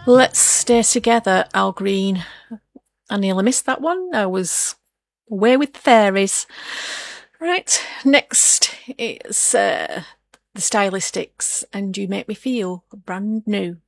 Let's Stay Together, Al Green. I nearly missed that one. I was away with the fairies. Right, next is the Stylistics, and You Make Me Feel Brand New.